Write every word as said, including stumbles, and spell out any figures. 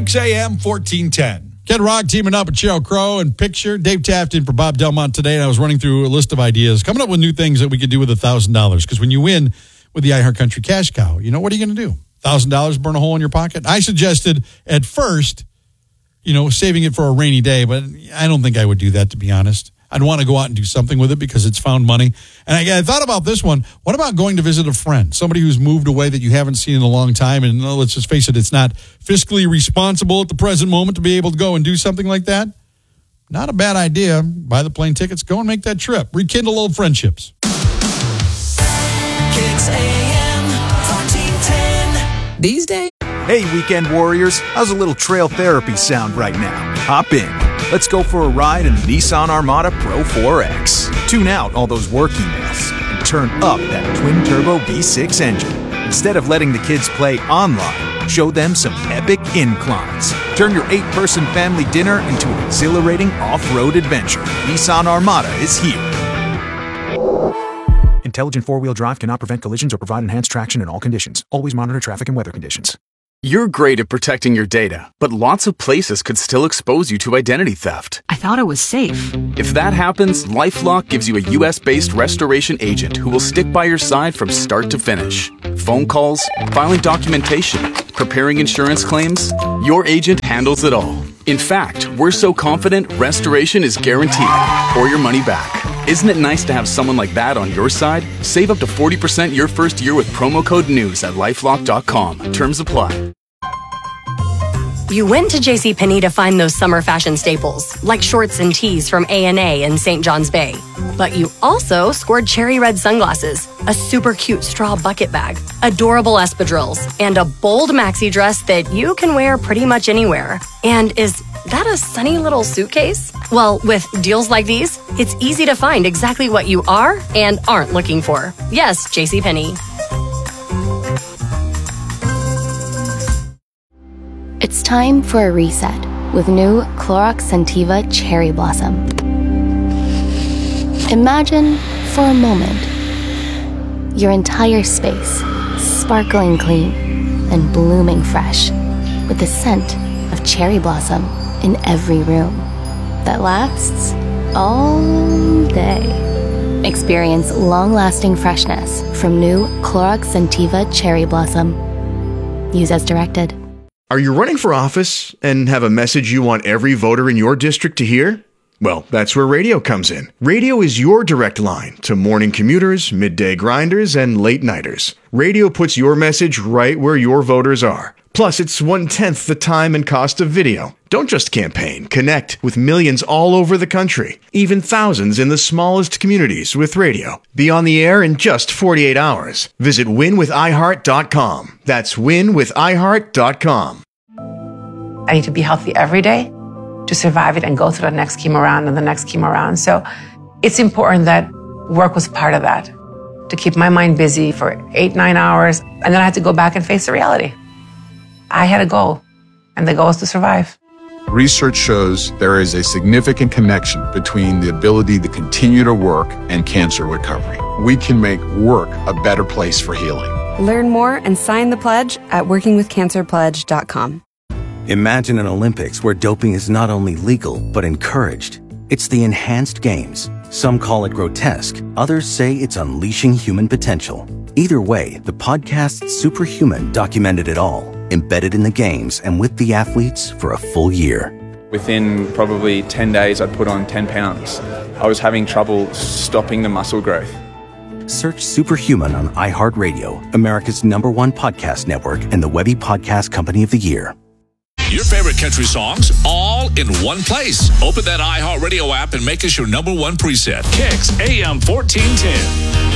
Kicks A M fourteen ten. Ken Rock teaming up with Sheryl Crow and Picture. Dave tapped in for Bob Delmont today, and I was running through a list of ideas, coming up with new things that we could do with one thousand dollars. Because when you win with the iHeartCountry Cash Cow, you know, what are you going to do? one thousand dollars burn a hole in your pocket? I suggested at first, you know, saving it for a rainy day, but I don't think I would do that, to be honest. I'd want to go out and do something with it because it's found money. And I, I thought about this one. What about going to visit a friend, somebody who's moved away that you haven't seen in a long time? And uh, let's just face it, it's not fiscally responsible at the present moment to be able to go and do something like that. Not a bad idea. Buy the plane tickets, go and make that trip. Rekindle old friendships. Kicks A M fourteen ten. These days. Hey, weekend warriors, how's a little trail therapy sound right now? Hop in. Let's go for a ride in the Nissan Armada Pro four X. Tune out all those work emails and turn up that twin-turbo V six engine. Instead of letting the kids play online, show them some epic inclines. Turn your eight-person family dinner into an exhilarating off-road adventure. Nissan Armada is here. Intelligent four-wheel drive cannot prevent collisions or provide enhanced traction in all conditions. Always monitor traffic and weather conditions. You're great at protecting your data, but lots of places could still expose you to identity theft. I thought it was safe. If that happens, LifeLock gives you a U S-based restoration agent who will stick by your side from start to finish. Phone calls, filing documentation, preparing insurance claims, your agent handles it all. In fact, we're so confident restoration is guaranteed or your money back. Isn't it nice to have someone like that on your side? Save up to forty percent your first year with promo code NEWS at lifelock dot com. Terms apply. You went to JCPenney to find those summer fashion staples, like shorts and tees from A and A in Saint John's Bay. But you also scored cherry red sunglasses, a super cute straw bucket bag, adorable espadrilles, and a bold maxi dress that you can wear pretty much anywhere. And is that a sunny little suitcase? Well, with deals like these, it's easy to find exactly what you are and aren't looking for. Yes, JCPenney. It's time for a reset with new Clorox Scentiva Cherry Blossom. Imagine, for a moment, your entire space sparkling clean and blooming fresh with the scent of cherry blossom in every room that lasts all day. Experience long-lasting freshness from new Clorox Scentiva Cherry Blossom. Use as directed. Are you running for office and have a message you want every voter in your district to hear? Well, that's where radio comes in. Radio is your direct line to morning commuters, midday grinders, and late nighters. Radio puts your message right where your voters are. Plus, it's one-tenth the time and cost of video. Don't just campaign. Connect with millions all over the country, even thousands in the smallest communities with radio. Be on the air in just forty-eight hours. Visit win with i heart dot com. That's win with i heart dot com. I need to be healthy every day to survive it and go through the next chemo round and the next chemo round. So it's important that work was part of that, to keep my mind busy for eight, nine hours. And then I had to go back and face the reality. I had a goal, and the goal is to survive. Research shows there is a significant connection between the ability to continue to work and cancer recovery. We can make work a better place for healing. Learn more and sign the pledge at working with cancer pledge dot com. Imagine an Olympics where doping is not only legal, but encouraged. It's the enhanced games. Some call it grotesque. Others say it's unleashing human potential. Either way, the podcast Superhuman documented it all, embedded in the games and with the athletes for a full year. Within probably ten days, I'd put on ten pounds. I was having trouble stopping the muscle growth. Search Superhuman on iHeartRadio, America's number one podcast network and the Webby Podcast Company of the Year. Your favorite country songs, all in one place. Open that iHeartRadio app and make us your number one preset. Kicks A M fourteen ten.